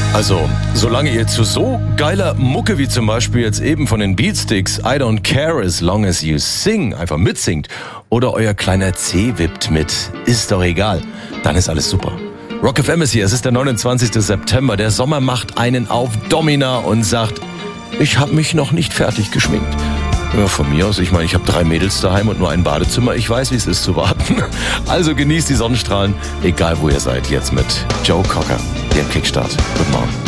Also, solange ihr zu so geiler Mucke wie zum Beispiel jetzt eben von den Beatsticks I Don't Care As Long As You Sing einfach mitsingt oder euer kleiner C wippt mit, ist doch egal, dann ist alles super. Rock FM ist hier, es ist der 29. September, der Sommer macht einen auf Domina und sagt, ich habe mich noch nicht fertig geschminkt. Ja, von mir aus, ich meine, ich habe 3 Mädels daheim und nur ein Badezimmer, ich weiß, wie es ist zu warten. Also genießt die Sonnenstrahlen, egal wo ihr seid, jetzt mit Joe Cocker, dem Kickstart. Guten Morgen.